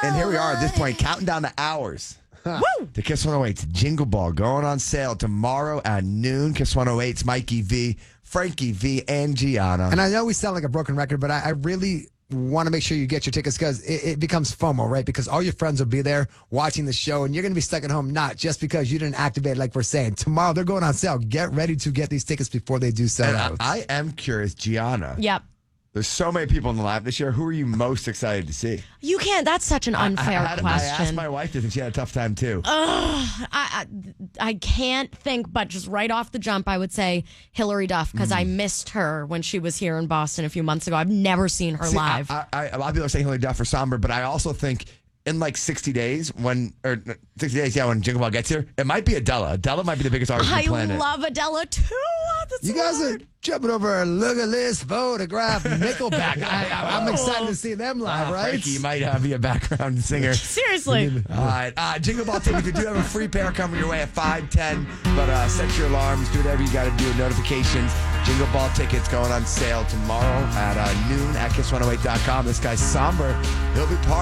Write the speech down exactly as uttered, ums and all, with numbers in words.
And here we are at this point, counting down the hours. Woo! The Kiss one oh eight's Jingle Ball going on sale tomorrow at noon. Kiss one oh eight's Mikey V, Frankie V, and Gianna. And I know we sound like a broken record, but I, I really want to make sure you get your tickets because it, it becomes FOMO, right? Because all your friends will be there watching the show, and you're going to be stuck at home not just because you didn't activate like we're saying. Tomorrow, they're going on sale. Get ready to get these tickets before they do sell And out. I, I am curious, Gianna. Yep. There's so many people in the lab this year. Who are you most excited to see? You can't. That's such an unfair I, I, had- I question. asked my wife this, and she had a tough time too. I, I I can't think, but just right off the jump, I would say Hillary Duff because I missed her when she was here in Boston a few months ago. I've never seen her See, live. I, I, a lot of people are saying Hillary Duff or Somber, but I also think in like sixty days, when or sixty days, yeah, when Jingle Ball gets here, it might be Adele. Adele might be the biggest artist on I the planet. love Adela too. That's You so guys hard. are jumping over and look at this photograph, Nickelback. I, I, I'm excited to see them live, Ah, right? Frankie, you might uh, be a background singer. Seriously. All right, uh, Jingle Ball tickets. We do have a free pair coming your way at five ten, but uh, set your alarms, do whatever you got to do, notifications. Jingle Ball tickets going on sale tomorrow at uh, noon at kiss one oh eight dot com. This guy's Somber. He'll be part